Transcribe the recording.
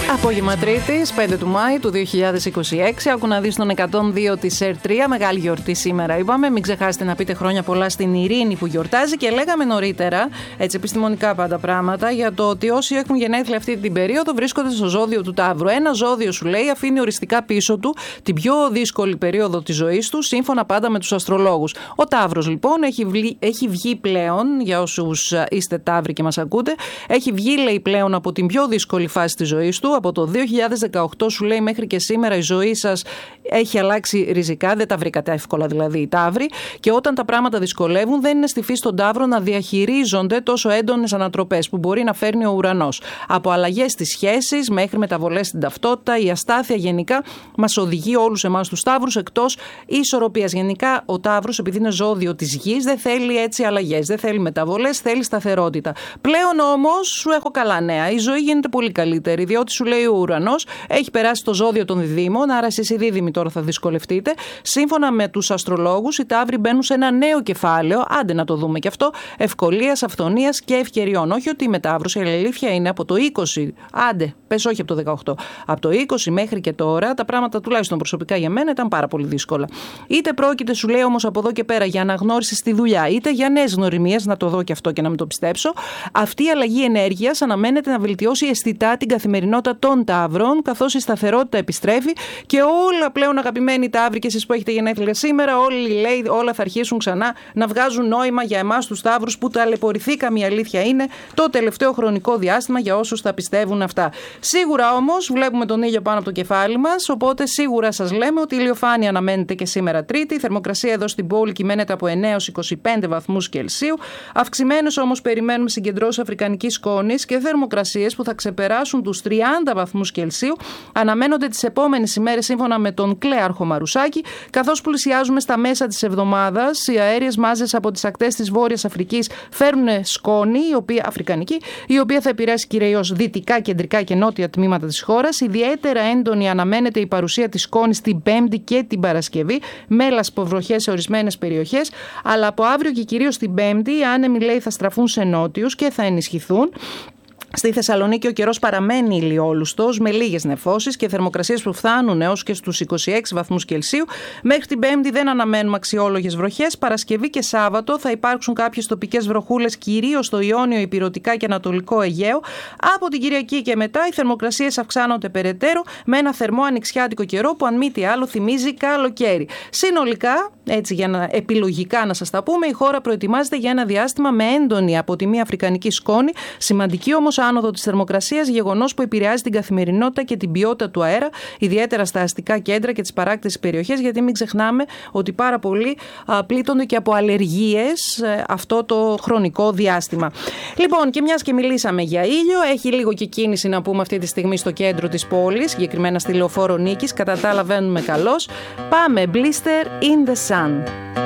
Απόγευμα Τρίτης, 5 του Μάη του 2026. Άκου να δεις τον 102 της ΕΡΤ3. Μεγάλη γιορτή σήμερα, είπαμε. Μην ξεχάσετε να πείτε χρόνια πολλά στην Ειρήνη που γιορτάζει. Και λέγαμε νωρίτερα, έτσι επιστημονικά πάντα πράγματα, για το ότι όσοι έχουν γενέθλια αυτή την περίοδο βρίσκονται στο ζώδιο του Ταύρου. Ένα ζώδιο, σου λέει, αφήνει οριστικά πίσω του την πιο δύσκολη περίοδο της ζωής του, σύμφωνα πάντα με τους αστρολόγους. Ο Ταύρος, λοιπόν, έχει βγει πλέον, για όσους είστε Ταύροι και μας ακούτε, έχει βγει, λέει, πλέον από την πιο δύσκολη φάση της ζωής του. Από το 2018, σου λέει, μέχρι και σήμερα η ζωή σας έχει αλλάξει ριζικά. Δεν τα βρήκατε εύκολα, δηλαδή, οι Ταύροι. Και όταν τα πράγματα δυσκολεύουν, δεν είναι στη φύση των Ταύρων να διαχειρίζονται τόσο έντονες ανατροπές που μπορεί να φέρνει ο ουρανός. Από αλλαγές στις σχέσεις μέχρι μεταβολές στην ταυτότητα, η αστάθεια γενικά μας οδηγεί όλους εμάς τους Ταύρους εκτός ισορροπίας. Γενικά, ο Ταύρος, επειδή είναι ζώδιο της γης, δεν θέλει έτσι αλλαγές, δεν θέλει μεταβολές, θέλει σταθερότητα. Πλέον όμως, σου έχω καλά νέα. Η ζωή γίνεται πολύ καλύτερη, διότι σου λέει ο ουρανός έχει περάσει το ζώδιο των διδύμων, άρα εσείς οι δίδυμοι τώρα θα δυσκολευτείτε. Σύμφωνα με τους αστρολόγους, οι Ταύροι μπαίνουν σε ένα νέο κεφάλαιο, άντε να το δούμε και αυτό, ευκολίας, αυθονίας και ευκαιριών. Όχι ότι η μετάβρωση, η αλήθεια είναι από το 20, άντε, πες όχι από το 18. Από το 20 μέχρι και τώρα, τα πράγματα τουλάχιστον προσωπικά για μένα ήταν πάρα πολύ δύσκολα. Είτε πρόκειται, σου λέει, όμως από εδώ και πέρα για αναγνώριση στη δουλειά, είτε για νέες γνωριμίες, να το δω και αυτό και να μην το πιστέψω. Αυτή η αλλαγή ενέργειας αναμένεται να βελτιώσει αισθητά την καθημερινότητα των Ταύρων, καθώς η σταθερότητα επιστρέφει και όλα πλέον, αγαπημένοι Ταύροι, και εσείς που έχετε γενέθλια σήμερα, όλοι, λέει, όλα θα αρχίσουν ξανά να βγάζουν νόημα για εμάς τους Ταύρους που ταλαιπωρηθήκαμε, η αλήθεια είναι, το τελευταίο χρονικό διάστημα, για όσους θα πιστεύουν αυτά. Σίγουρα όμως βλέπουμε τον ήλιο πάνω από το κεφάλι μας, οπότε σίγουρα σας λέμε ότι η ηλιοφάνεια αναμένεται και σήμερα Τρίτη. Η θερμοκρασία εδώ στην πόλη κυμαίνεται από 9 έως 25 βαθμούς Κελσίου. Αυξημένες όμως περιμένουμε συγκεντρώσεις αφρικανικής σκόνης και θερμοκρασίες που θα ξεπεράσουν τους 30 βαθμούς Κελσίου. Αναμένονται τις επόμενες ημέρες, σύμφωνα με τον Κλέαρχο Μαρουσάκη, καθώς πλησιάζουμε στα μέσα της εβδομάδας. Οι αέριες μάζες από τις ακτές της Βόρειας Αφρικής φέρνουν σκόνη, αφρικανική, η οποία θα επηρεάσει κυρίως δυτικά, κεντρικά και νότια τμήματα της χώρας. Ιδιαίτερα έντονη αναμένεται η παρουσία της σκόνης την Πέμπτη και την Παρασκευή, με λασποβροχές σε ορισμένες περιοχές. Αλλά από αύριο και κυρίως την Πέμπτη, οι άνεμοι, λέει, θα στραφούν σε νότιους και θα ενισχυθούν. Στη Θεσσαλονίκη ο καιρός παραμένει ηλιόλουστος, με λίγες νεφώσεις και θερμοκρασίες που φτάνουν έως και στους 26 βαθμούς Κελσίου. Μέχρι την Πέμπτη δεν αναμένουμε αξιόλογες βροχές. Παρασκευή και Σάββατο θα υπάρξουν κάποιες τοπικές βροχούλες, κυρίως στο Ιόνιο, Ηπειρωτικά και Ανατολικό Αιγαίο. Από την Κυριακή και μετά οι θερμοκρασίες αυξάνονται περαιτέρω, με ένα θερμό ανοιξιάτικο καιρό που, αν μη τι άλλο, θυμίζει καλοκαίρι. Συνολικά, έτσι για να επιλογικά να σας τα πούμε, η χώρα προετοιμάζεται για ένα διάστημα με έντονη από τη μία αφρικανική σκόνη, σημαντική όμως άνοδο της θερμοκρασίας, γεγονός που επηρεάζει την καθημερινότητα και την ποιότητα του αέρα, ιδιαίτερα στα αστικά κέντρα και τις παράκτιες περιοχές, γιατί μην ξεχνάμε ότι πάρα πολλοί πλήττονται και από αλλεργίες αυτό το χρονικό διάστημα. Λοιπόν, και μιας και μιλήσαμε για ήλιο, έχει λίγο και κίνηση να πούμε αυτή τη στιγμή στο κέντρο της πόλης, συγκεκριμένα στη Λεωφόρο Νίκης, κατά τα άλλα βαίνουμε καλώς. Πάμε, Blister in the Sun.